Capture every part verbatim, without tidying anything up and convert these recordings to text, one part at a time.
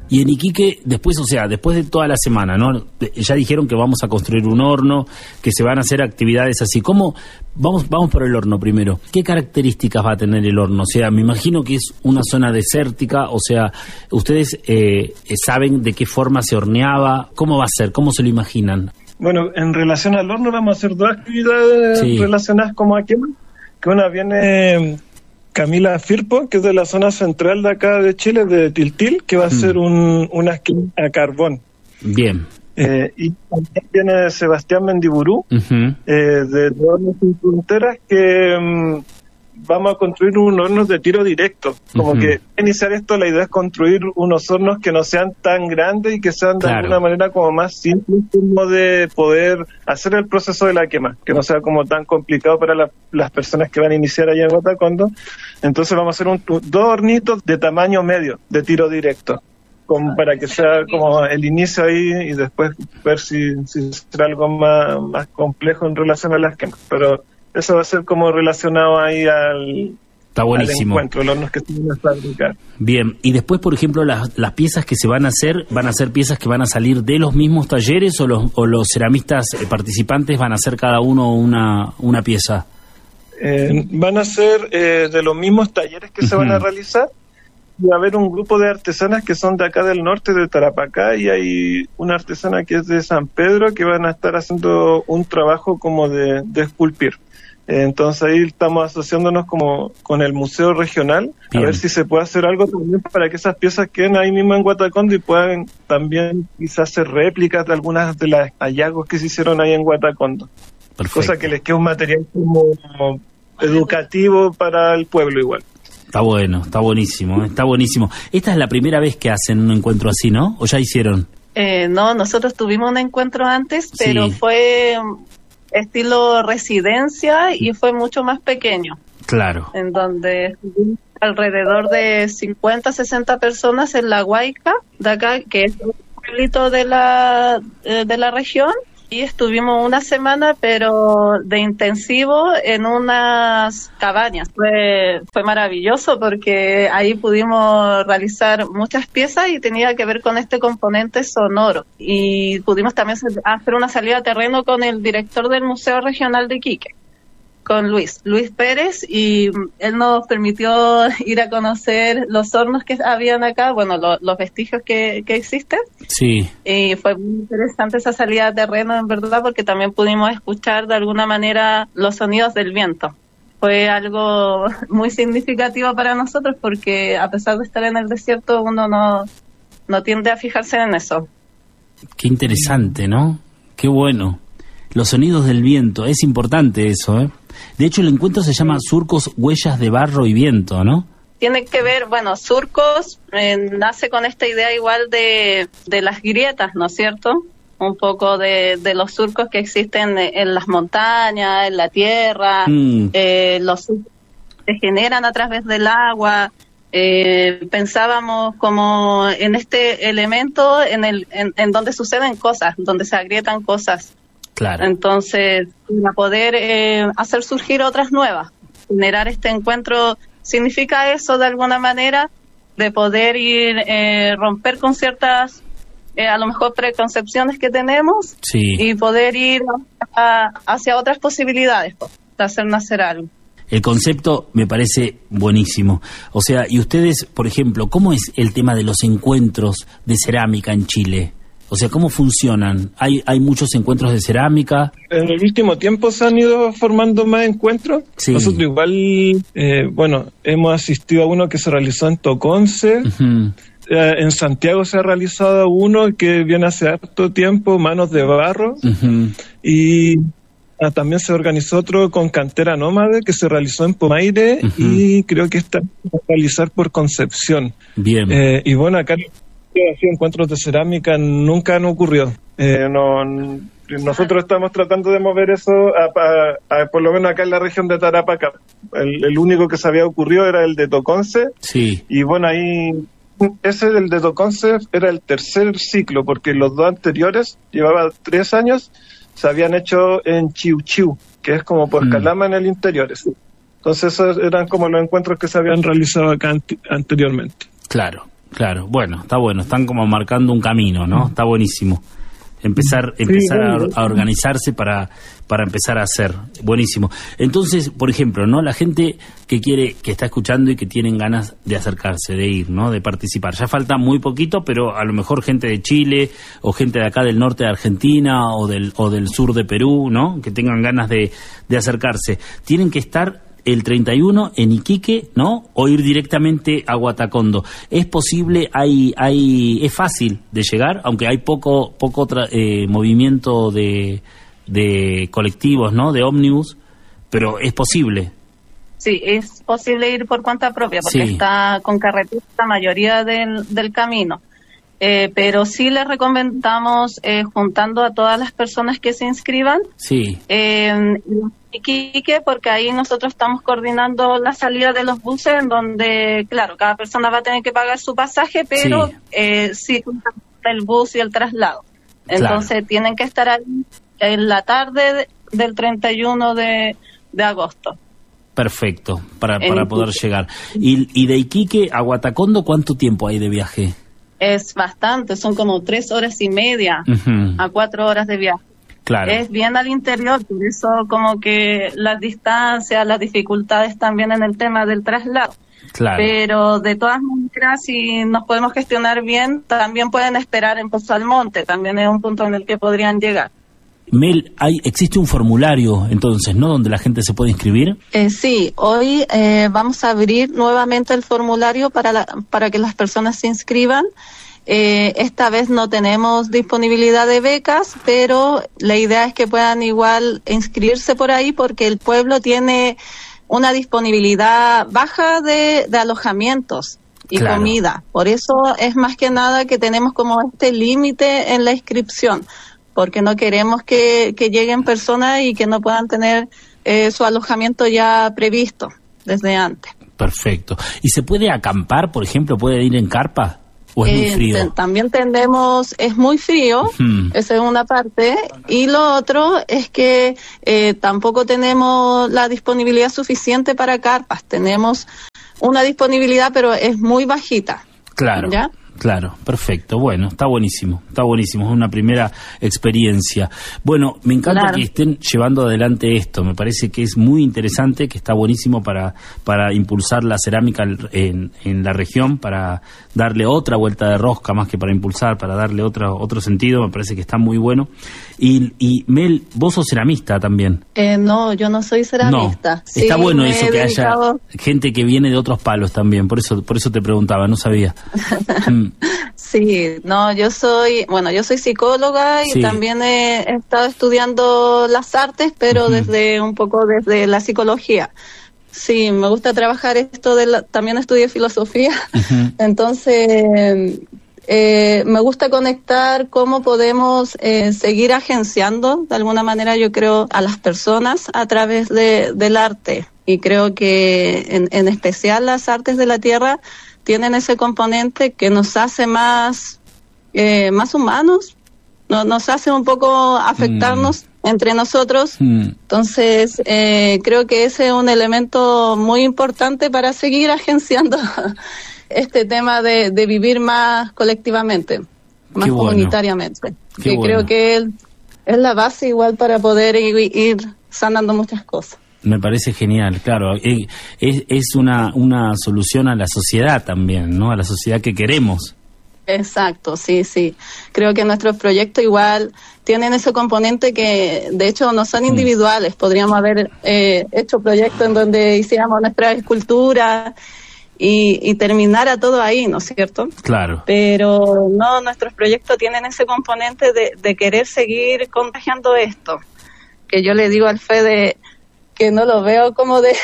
Y en Iquique, después, o sea, después de toda la semana, ¿no? Ya dijeron que vamos a construir un horno, que se van a hacer actividades así. ¿Cómo? Vamos, vamos por el horno primero. ¿Qué características va a tener el horno? O sea, me imagino que es una zona desértica, o sea, ¿ustedes eh, saben de qué forma se horneaba? ¿Cómo va a ser? ¿Cómo se lo imaginan? Bueno, en relación al horno vamos a hacer dos actividades sí. relacionadas como a quema, que una viene... Camila Firpo, que es de la zona central de acá de Chile, de Tiltil, que va a ser un, una esquina a carbón. Bien. Eh, y también viene Sebastián Mendiburú, uh-huh. eh, de Hornos Sin Fronteras, que um, vamos a construir un horno de tiro directo. Como uh-huh. que iniciar esto, la idea es construir unos hornos que no sean tan grandes y que sean de claro. alguna manera como más simples, como de poder hacer el proceso de la quema, que no sea como tan complicado para la, las personas que van a iniciar allá en Guatacondo. Entonces vamos a hacer un, dos hornitos de tamaño medio, de tiro directo, como para que sea como el inicio ahí y después ver si, si será algo más, más complejo en relación a las quemas. Pero eso va a ser como relacionado ahí al, Está buenísimo. al encuentro, los hornos que se van a fabricar. Bien, y después, por ejemplo, las, las piezas que se van a hacer, ¿van a ser piezas que van a salir de los mismos talleres o los, o los ceramistas eh, participantes van a hacer cada uno una, una pieza? Eh, van a ser eh, de los mismos talleres que uh-huh. se van a realizar. Y va a haber un grupo de artesanas que son de acá del norte, de Tarapacá, y hay una artesana que es de San Pedro que van a estar haciendo un trabajo como de, de esculpir. Entonces ahí estamos asociándonos como con el Museo Regional. Bien. A ver si se puede hacer algo también para que esas piezas queden ahí mismo en Guatacondo y puedan también quizás hacer réplicas de algunas de las hallazgos que se hicieron ahí en Guatacondo. Perfecto. Cosa que les quede un material como educativo para el pueblo igual. Está bueno, está buenísimo, está buenísimo. Esta es la primera vez que hacen un encuentro así, ¿no? ¿O ya hicieron? Eh, no, nosotros tuvimos un encuentro antes, pero sí. fue estilo residencia y fue mucho más pequeño. Claro. En donde alrededor de cincuenta, sesenta personas en La Huayca, de acá, que es un pueblito de la, de la región. Y estuvimos una semana, pero de intensivo, en unas cabañas. Fue, fue maravilloso porque ahí pudimos realizar muchas piezas y tenía que ver con este componente sonoro. Y pudimos también hacer una salida a terreno con el director del Museo Regional de Iquique, con Luis, Luis Pérez, y él nos permitió ir a conocer los hornos que habían acá, bueno, lo, los vestigios que, que existen. Sí. Y fue muy interesante esa salida a terreno, en verdad, porque también pudimos escuchar de alguna manera los sonidos del viento. Fue algo muy significativo para nosotros porque a pesar de estar en el desierto, uno no, no tiende a fijarse en eso. Qué interesante, ¿no? Qué bueno. Los sonidos del viento, es importante eso, ¿eh? De hecho, el encuentro se llama Surcos, Huellas de Barro y Viento, ¿no? Tiene que ver, bueno, Surcos eh, nace con esta idea igual de, de las grietas, ¿no es cierto? Un poco de, de los surcos que existen en las montañas, en la tierra, mm. eh, los surcos se generan a través del agua. Eh, pensábamos como en este elemento en, el, en, en donde suceden cosas, donde se agrietan cosas. Claro. Entonces, para poder eh, hacer surgir otras nuevas, generar este encuentro, significa eso de alguna manera, de poder ir, eh, romper con ciertas, eh, a lo mejor, preconcepciones que tenemos, sí. y poder ir a, hacia otras posibilidades, de hacer nacer algo. El concepto me parece buenísimo. O sea, y ustedes, por ejemplo, ¿cómo es el tema de los encuentros de cerámica en Chile? O sea, ¿cómo funcionan? ¿Hay hay muchos encuentros de cerámica? En el último tiempo se han ido formando más encuentros. Sí. Nosotros igual, eh, bueno, hemos asistido a uno que se realizó en Toconce. Uh-huh. Eh, en Santiago se ha realizado uno que viene hace harto tiempo, Manos de Barro. Uh-huh. Y ah, también se organizó otro con Cantera Nómade que se realizó en Pomaire. Uh-huh. Y creo que está a realizar por Concepción. Bien. Eh, y bueno, acá... Así encuentros de cerámica nunca han ocurrido. Eh, no, nosotros estamos tratando de mover eso, a, a, a, por lo menos acá en la región de Tarapacá. El, el único que se había ocurrido era el de Toconce. Sí. Y bueno, ahí, ese del de Toconce era el tercer ciclo, porque los dos anteriores, llevaba tres años, se habían hecho en Chiu Chiu, que es como por mm. Calama en el interior. Entonces esos eran como los encuentros que se habían realizado acá ant- anteriormente. Claro. claro. Bueno, está bueno. Están como marcando un camino, ¿no? Está buenísimo. Empezar, empezar sí, a, a organizarse para, para empezar a hacer. Buenísimo. Entonces, por ejemplo, ¿no? La gente que quiere, que está escuchando y que tienen ganas de acercarse, de ir, ¿no? De participar. Ya falta muy poquito, pero a lo mejor gente de Chile o gente de acá del norte de Argentina o del, o del sur de Perú, ¿no? Que tengan ganas de, de acercarse. Tienen que estar el treinta y uno en Iquique, ¿no? O ir directamente a Guatacondo. ¿Es posible, hay, hay, es fácil de llegar, aunque hay poco, poco tra, eh, movimiento de, de colectivos, ¿no? De ómnibus, pero es posible. Sí, es posible ir por cuenta propia, porque sí. Está con carretera la mayoría del, del camino. Eh, pero sí les recomendamos eh, juntando a todas las personas que se inscriban. Sí. Eh, Iquique, porque ahí nosotros estamos coordinando la salida de los buses, en donde, claro, cada persona va a tener que pagar su pasaje, pero sí, eh, sí el bus y el traslado. Entonces claro, tienen que estar ahí en la tarde del treinta y uno de, de agosto. Perfecto, para, para poder llegar. Y, y de Iquique a Guatacondo, ¿cuánto tiempo hay de viaje? Es bastante, son como tres horas y media uh-huh. a cuatro horas de viaje. Claro. Es bien al interior, por eso como que las distancias, las dificultades también en el tema del traslado. Claro. Pero de todas maneras, si nos podemos gestionar bien, también pueden esperar en Pozo Almonte, también es un punto en el que podrían llegar. Mel, hay, existe un formulario entonces, ¿no?, donde la gente se puede inscribir. Eh, sí, hoy eh, vamos a abrir nuevamente el formulario para, la, para que las personas se inscriban. Eh, esta vez no tenemos disponibilidad de becas, pero la idea es que puedan igual inscribirse por ahí, porque el pueblo tiene una disponibilidad baja de, de alojamientos y claro, comida. Por eso es más que nada que tenemos como este límite en la inscripción, porque no queremos que, que lleguen personas y que no puedan tener eh, su alojamiento ya previsto desde antes. Perfecto. ¿Y se puede acampar, por ejemplo? ¿Puede ir en carpa? ¿O es muy frío? Eh, también tenemos, es muy frío, uh-huh. esa es una parte, y lo otro es que eh, tampoco tenemos la disponibilidad suficiente para carpas. Tenemos una disponibilidad, pero es muy bajita. Claro. ¿Ya? Claro, perfecto. Bueno, está buenísimo, está buenísimo, es una primera experiencia. Bueno, me encanta claro, que estén llevando adelante esto, me parece que es muy interesante, que está buenísimo para para impulsar la cerámica en, en la región, para darle otra vuelta de rosca más que para impulsar, para darle otro otro sentido, me parece que está muy bueno. Y, y Mel, vos sos ceramista también. Eh, no, yo no soy ceramista. No, sí, está bueno eso, que dedicado... haya gente que viene de otros palos también, por eso por eso te preguntaba, no sabía. mm. Sí, no, yo soy, bueno, yo soy psicóloga y sí, también he, he estado estudiando las artes, pero uh-huh. desde un poco desde la psicología. Sí, me gusta trabajar esto de la, también estudié filosofía, uh-huh. entonces eh, me gusta conectar cómo podemos eh, seguir agenciando de alguna manera, yo creo, a las personas a través de, del arte, y creo que en, en especial las artes de la tierra tienen ese componente que nos hace más eh, más humanos, no, nos hace un poco afectarnos mm. entre nosotros. Mm. Entonces, eh, creo que ese es un elemento muy importante para seguir agenciando este tema de, de vivir más colectivamente, más bueno, comunitariamente. Que bueno, creo que es, es la base igual para poder ir, ir sanando muchas cosas. Me parece genial, claro. Es, es una, una solución a la sociedad también, ¿no? A la sociedad que queremos. Exacto, sí, sí. Creo que nuestros proyectos igual tienen ese componente que, de hecho, no son individuales. Mm. Podríamos haber eh, hecho proyectos en donde hiciéramos nuestra escultura y, y terminara todo ahí, ¿no es cierto? Claro. Pero no, nuestros proyectos tienen ese componente de, de querer seguir contagiando esto. Que yo le digo al Fede que no lo veo como de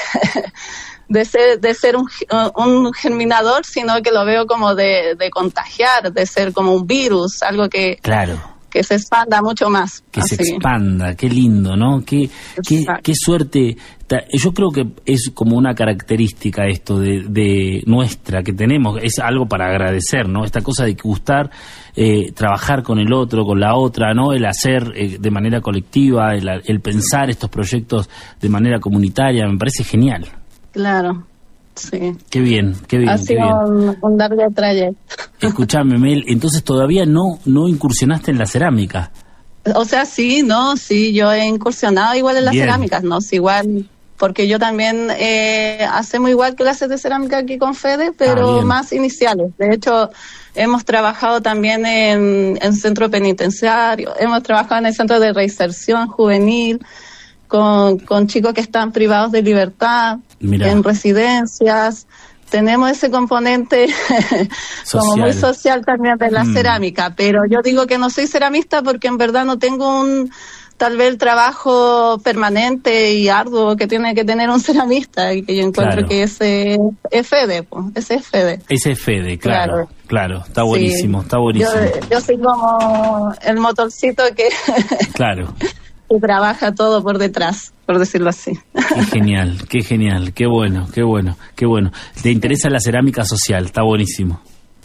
de ser de ser un, un germinador, sino que lo veo como de, de contagiar, de ser como un virus, algo que claro, que se expanda mucho más. Que así. se expanda, qué lindo, ¿no? Qué, qué, qué suerte. Yo creo que es como una característica esto de, de nuestra que tenemos, es algo para agradecer, ¿no? Esta cosa de gustar, eh, trabajar con el otro, con la otra, ¿no? El hacer eh, de manera colectiva, el, el pensar estos proyectos de manera comunitaria, me parece genial. Claro. Sí. Qué bien, qué bien. Ha qué sido bien. Un, un largo trayecto. Escuchame, Mel, entonces todavía no, no incursionaste en la cerámica. O sea, sí, no, sí, yo he incursionado igual en las Bien. cerámicas, no, sí, igual, porque yo también eh, hacemos igual clases de cerámica aquí con Fede, pero Ah, más iniciales. De hecho, hemos trabajado también en, en centro penitenciario, hemos trabajado en el centro de reinserción juvenil, con, con chicos que están privados de libertad, Mirá. en residencias. Tenemos ese componente como muy social también de la mm. cerámica, pero yo digo que no soy ceramista porque en verdad no tengo un tal vez el trabajo permanente y arduo que tiene que tener un ceramista, y que yo encuentro claro. que ese es Fede, pues, ese es Fede. Ese es Fede, claro, claro, claro, está buenísimo, sí. está buenísimo. Yo, yo soy como el motorcito que, claro. que trabaja todo por detrás, por decirlo así. Qué genial, qué genial, qué bueno, qué bueno, qué bueno. Te interesa la cerámica social, está buenísimo.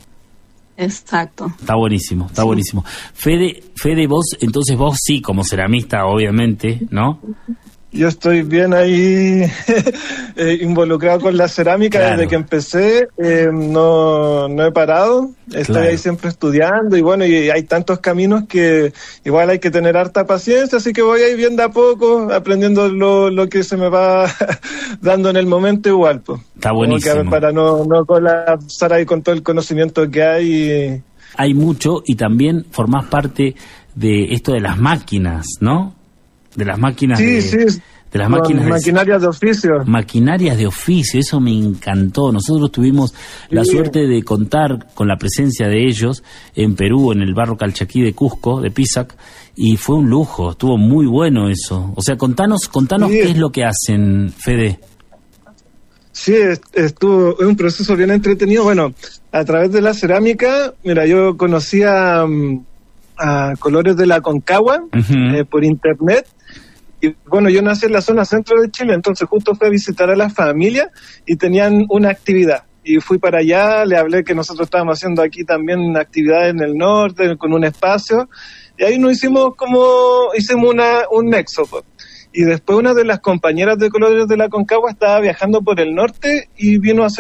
Exacto. Está buenísimo, está sí. buenísimo. Fede, Fede, vos, entonces vos sí, como ceramista, obviamente, ¿no? Yo estoy bien ahí eh, involucrado con la cerámica claro. desde que empecé, eh, no, no he parado, estoy claro. ahí siempre estudiando y bueno, y hay tantos caminos que igual hay que tener harta paciencia, así que voy ahí bien de a poco, aprendiendo lo, lo que se me va dando en el momento igual. Pues. Está buenísimo. Que, para no, no colapsar ahí con todo el conocimiento que hay. Y... Hay mucho y también formás parte de esto de las máquinas, ¿no? De las máquinas sí, de, sí. de las máquinas de, maquinarias de oficio. Maquinarias de oficio, eso me encantó. Nosotros tuvimos sí. la suerte de contar con la presencia de ellos en Perú, en el barrio Calchaquí de Cusco, de Pisac, y fue un lujo, estuvo muy bueno eso. O sea, contanos, contanos sí. qué es lo que hacen, Fede. Sí, estuvo, es un proceso bien entretenido. Bueno, a través de la cerámica, mira, yo conocía um, a Colores de la Concagua uh-huh. eh, por internet. Y bueno, yo nací en la zona centro de Chile, entonces justo fui a visitar a la familia y tenían una actividad. Y fui para allá, le hablé que nosotros estábamos haciendo aquí también actividades en el norte, con un espacio. Y ahí nos hicimos como, hicimos una, un nexo. Pues. Y después una de las compañeras de Colores de la Concagua estaba viajando por el norte y vino a hacer